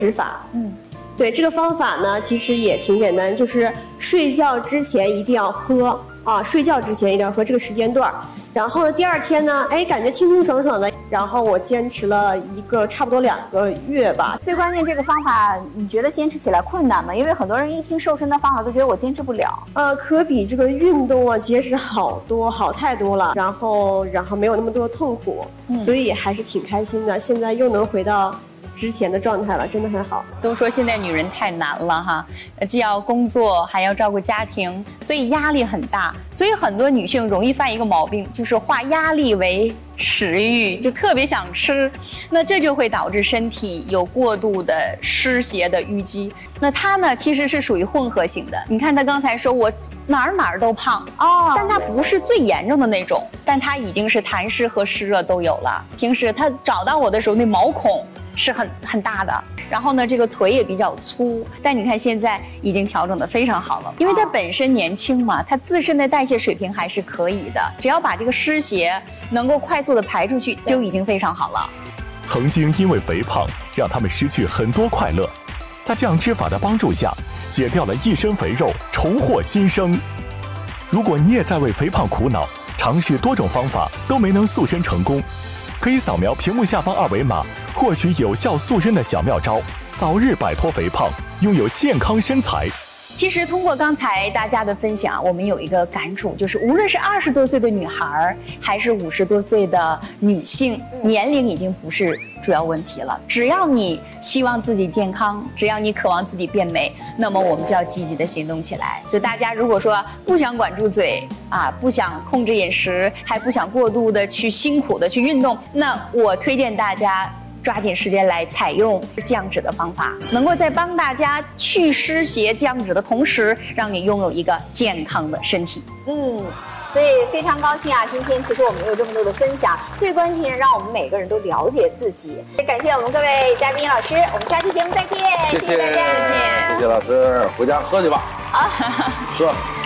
脂法。对，这个方法呢，其实也挺简单，就是睡觉之前一定要喝啊，睡觉之前一定要喝这个时间段。然后呢，第二天呢，感觉清清爽爽的。然后我坚持了差不多2个月吧。 最关键这个方法，你觉得坚持起来困难吗？因为很多人一听瘦身的方法都觉得我坚持不了。 可比这个运动啊节食好太多了。然后没有那么多痛苦，所以还是挺开心的。现在又能回到之前的状态了，真的很好。 都说现在女人太难了哈，既要工作还要照顾家庭，所以压力很大。所以很多女性容易犯一个毛病，就是化压力为食欲，就特别想吃，那这就会导致身体有过度的湿邪的淤积。那她呢，其实是属于混合型的。你看她刚才说我哪儿都胖哦，但她不是最严重的那种，但她已经是痰湿和湿热都有了。平时她找到我的时候，那毛孔是很大的，然后呢，这个腿也比较粗，但你看现在已经调整得非常好了，因为她本身年轻嘛，她自身的代谢水平还是可以的，只要把这个湿邪能够快速的排出去，就已经非常好了。 曾经因为肥胖让他们失去很多快乐，在降脂法的帮助下，减掉了一身肥肉，重获新生。如果你也在为肥胖苦恼，尝试多种方法都没能塑身成功，可以扫描屏幕下方2维码，获取有效塑身的小妙招，早日摆脱肥胖，拥有健康身材。 其实通过刚才大家的分享，我们有一个感触，就是无论是20多岁的女孩，还是50多岁的女性，年龄已经不是主要问题了。只要你希望自己健康，只要你渴望自己变美，那么我们就要积极的行动起来。就大家如果说不想管住嘴啊，不想控制饮食，还不想过度的去辛苦的去运动，那我推荐大家抓紧时间来采用降脂的方法，能够在帮大家去湿邪降脂的同时，让你拥有一个健康的身体。 所以非常高兴啊！今天其实我们有这么多的分享，最关键是让我们每个人都了解自己。感谢我们各位嘉宾老师，我们下期节目再见，谢谢大家， 谢谢老师，回家喝去吧。喝。